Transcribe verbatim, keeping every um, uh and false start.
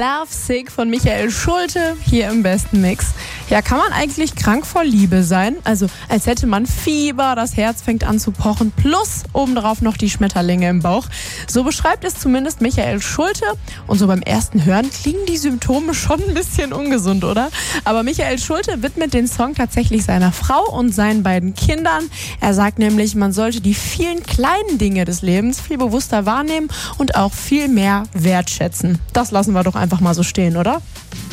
Lovesick von Michael Schulte hier im besten Mix. Ja, kann man eigentlich krank vor Liebe sein? Also als hätte man Fieber, das Herz fängt an zu pochen, plus obendrauf noch die Schmetterlinge im Bauch. So beschreibt es zumindest Michael Schulte. Und so beim ersten Hören klingen die Symptome schon ein bisschen ungesund, oder? Aber Michael Schulte widmet den Song tatsächlich seiner Frau und seinen beiden Kindern. Er sagt nämlich, man sollte die vielen kleinen Dinge des Lebens viel bewusster wahrnehmen und auch viel mehr wertschätzen. Das lassen wir doch einfach mal so stehen, oder?